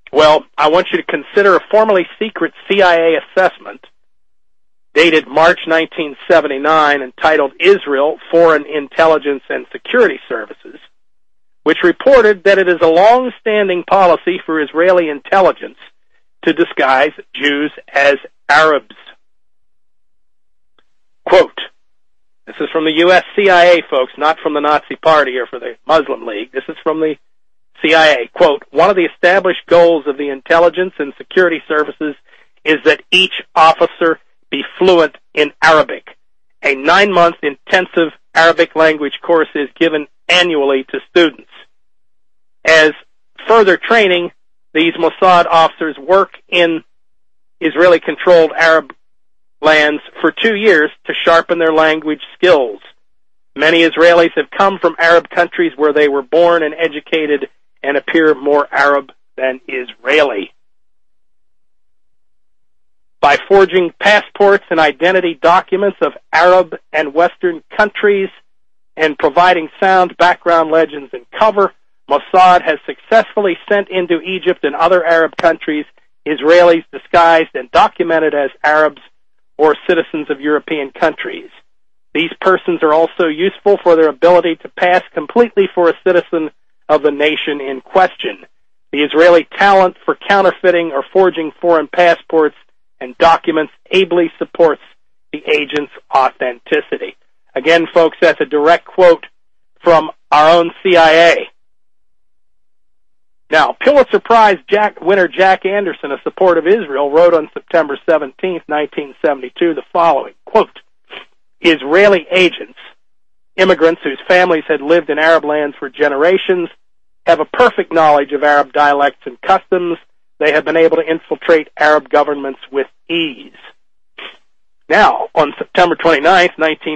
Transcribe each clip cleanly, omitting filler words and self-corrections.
Well, I want you to consider a formerly secret CIA assessment dated March 1979 entitled Israel, Foreign Intelligence and Security Services, which reported that it is a long-standing policy for Israeli intelligence to disguise Jews as Arabs. Quote, this is from the U.S. CIA, folks, not from the Nazi Party or for the Muslim League. This is from the CIA. Quote, one of the established goals of the intelligence and security services is that each officer be fluent in Arabic. A 9-month intensive Arabic language course is given annually to students. As further training, these Mossad officers work in Israeli-controlled Arab lands for 2 years to sharpen their language skills. Many Israelis have come from Arab countries where they were born and educated and appear more Arab than Israeli. By forging passports and identity documents of Arab and Western countries and providing sound background legends and cover, Mossad has successfully sent into Egypt and other Arab countries Israelis disguised and documented as Arabs or citizens of European countries. These persons are also useful for their ability to pass completely for a citizen of the nation in question. The Israeli talent for counterfeiting or forging foreign passports and documents ably supports the agent's authenticity. Again, folks, that's a direct quote from our own CIA. Now, Pulitzer Prize winner Jack Anderson, a supporter of Israel, wrote on September 17, 1972, the following, quote, Israeli agents, immigrants whose families had lived in Arab lands for generations, have a perfect knowledge of Arab dialects and customs. They have been able to infiltrate Arab governments with ease. Now, on September 29,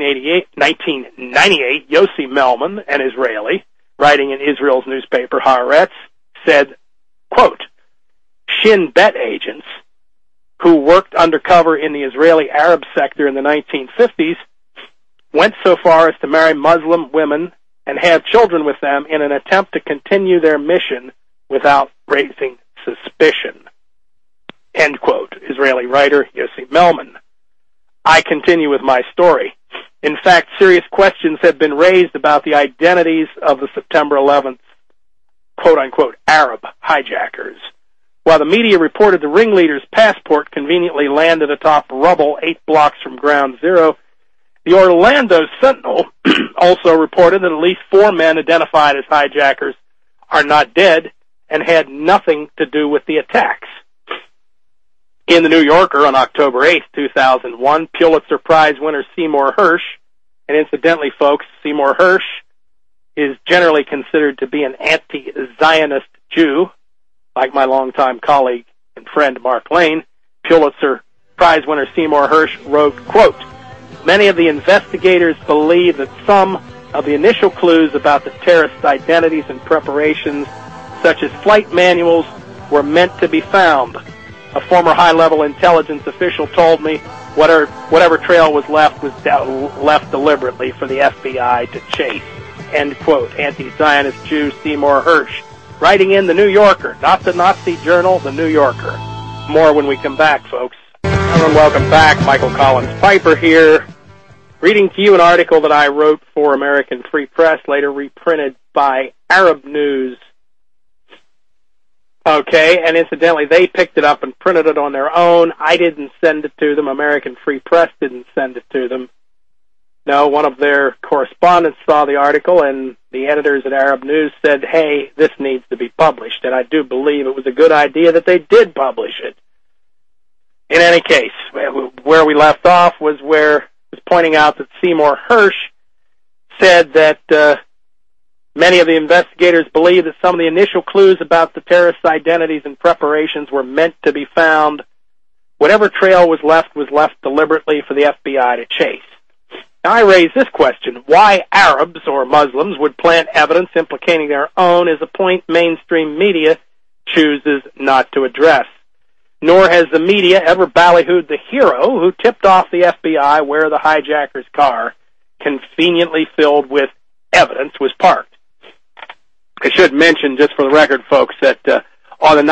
1998, Yossi Melman, an Israeli, writing in Israel's newspaper Haaretz, said, quote, Shin Bet agents who worked undercover in the Israeli Arab sector in the 1950s went so far as to marry Muslim women and have children with them in an attempt to continue their mission without raising suspicion. End quote. Israeli writer Yossi Melman. I continue with my story. In fact, serious questions have been raised about the identities of the September 11th quote-unquote Arab hijackers. While the media reported the ringleader's passport conveniently landed atop rubble 8 blocks from ground zero, the Orlando Sentinel also reported that at least 4 men identified as hijackers are not dead and had nothing to do with the attacks. In the New Yorker on October 8, 2001, Pulitzer Prize winner Seymour Hersh, and incidentally, folks, Seymour Hersh is generally considered to be an anti-Zionist Jew, like my longtime colleague and friend Mark Lane. Pulitzer Prize winner Seymour Hersh wrote, quote, many of the investigators believe that some of the initial clues about the terrorists' identities and preparations, such as flight manuals, were meant to be found. A former high-level intelligence official told me whatever trail was left left deliberately for the FBI to chase. End quote. Anti-Zionist Jew Seymour Hersh, writing in the New Yorker, not the Nazi journal, the New Yorker. More when we come back, folks. Everyone, welcome back. Michael Collins Piper here, reading to you an article that I wrote for American Free Press, later reprinted by Arab News. Okay, and incidentally, they picked it up and printed it on their own. I didn't send it to them. American Free Press didn't send it to them. No, one of their correspondents saw the article, and the editors at Arab News said, hey, this needs to be published. And I do believe it was a good idea that they did publish it. In any case, where we left off was where I was pointing out that Seymour Hersh said that many of the investigators believe that some of the initial clues about the terrorists' identities and preparations were meant to be found. Whatever trail was left deliberately for the FBI to chase. Now, I raise this question. Why Arabs or Muslims would plant evidence implicating their own is a point mainstream media chooses not to address. Nor has the media ever ballyhooed the hero who tipped off the FBI where the hijacker's car, conveniently filled with evidence, was parked. I should mention, just for the record, folks, that on the